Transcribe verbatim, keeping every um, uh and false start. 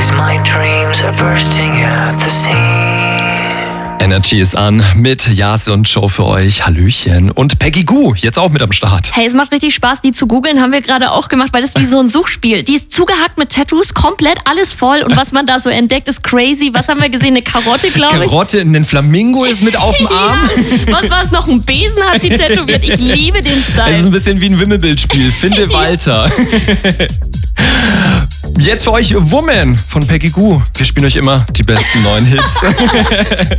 days my dreams are bursting at the seams. Energy ist an mit Yas und Joe für euch. Hallöchen. Und Peggy Gou, jetzt auch mit am Start. Hey, es macht richtig Spaß, die zu googeln, haben wir gerade auch gemacht, weil das ist wie so ein Suchspiel. Die ist zugehackt mit Tattoos, komplett alles voll. Und was man da so entdeckt, ist crazy. Was haben wir gesehen? Eine Karotte, glaube ich. Karotte, ein Flamingo ist mit auf dem Arm. Ja. Was war es noch? Ein Besen hat sie tätowiert. Ich liebe den Style. Das ist ein bisschen wie ein Wimmelbildspiel. Finde Walter. Jetzt für euch Woman von Peggy Gou. Wir spielen euch immer die besten neuen Hits.